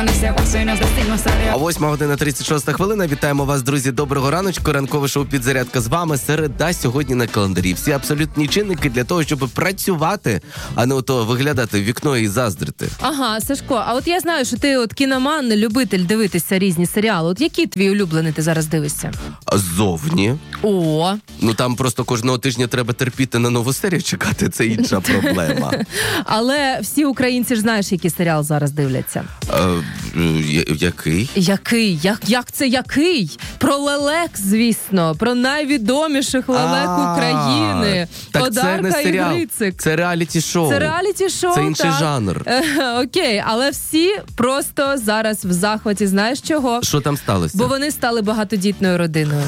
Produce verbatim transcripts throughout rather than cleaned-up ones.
А восьма година тридцять шоста хвилина. Вітаємо вас, друзі. Доброго раночку. Ранкове шоу «Підзарядка» з вами. Середа сьогодні на календарі. Всі абсолютні чинники для того, щоб працювати, а не ото виглядати в вікно і заздрити. Ага, Сашко, а от я знаю, що ти от кіноман, любитель дивитися різні серіали. От який твій улюблений ти зараз дивишся? Зовні. О. Ну там просто кожного тижня треба терпіти на нову серію чекати. Це інша проблема. Але всі українці ж знаєш, який серіал зараз дивляться. А, який? Який? Як, як це який? Про лелек, звісно. Про найвідоміших лелек А, України. так Одарка це не серіал. І Грицик. Це реаліті-шоу. Це реаліті-шоу, Це інший так. жанр. Е, окей, але всі просто зараз в захваті. Знаєш чого? Що там сталося? Бо вони стали багатодітною родиною.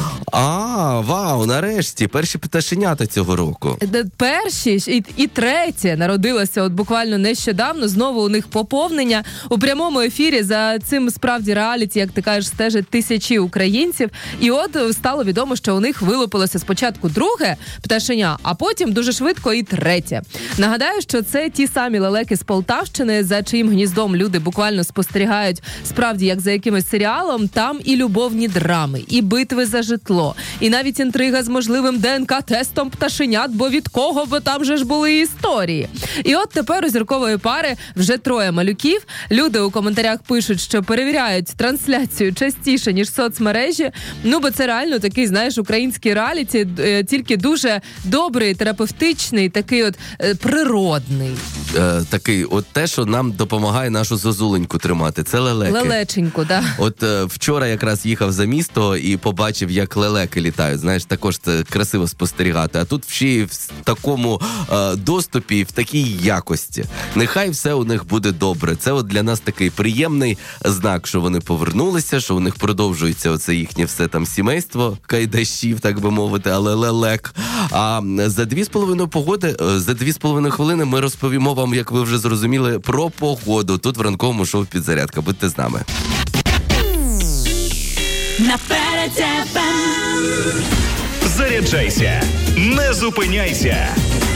А, вау, нарешті. Перші пташенята цього року. Де перші і, і третє народилося от буквально нещодавно. Знову у них поповнення. У прямому ефірі за цим справді реаліті, як ти кажеш, стежать тисячі українців. І от стало відомо, що у них вилупилося спочатку друге пташеня, а потім дуже швидко і третє. Нагадаю, що це ті самі лелеки з Полтавщини, за чиїм гніздом люди буквально спостерігають справді як за якимось серіалом. Там і любовні драми, і битви за житло, і навіть інтрига з можливим ДНК-тестом пташенят, бо від кого, бо там же ж були історії. І от тепер у зіркової пари вже троє малюків. Люди у коментарях пишуть, що перевіряють трансляцію частіше, ніж соцмережі. Ну, бо це реально такий, знаєш, український реаліті, тільки дуже добрий, терапевтичний, такий от е, природний. Е, такий, от те, що нам допомагає нашу зозуленьку тримати, це лелеки. Лелеченьку, так. Да. От е, вчора якраз їхав за місто і побачив, як лелеки літають. Знаєш, також це красиво спостерігати. А тут ще й в такому е, доступі, в такій якості. Нехай все у них буде добре. Це от для нас такий приємний знак, що вони повернулися, що у них продовжується оце їхнє все там сімейство кайдашів, так би мовити, але лелек. А за дві з половиною погоди, за дві з половиною хвилини ми розповімо вам, як ви вже зрозуміли, про погоду. Тут в ранковому шоу «Підзарядка». Будьте з нами. Заряджайся, не зупиняйся.